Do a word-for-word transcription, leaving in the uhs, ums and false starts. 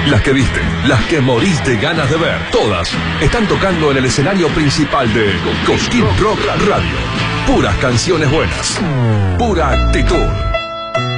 Las que viste, las que moriste ganas de ver, todas están tocando en el escenario principal de Cosquín Rock Radio. Puras canciones buenas, pura actitud.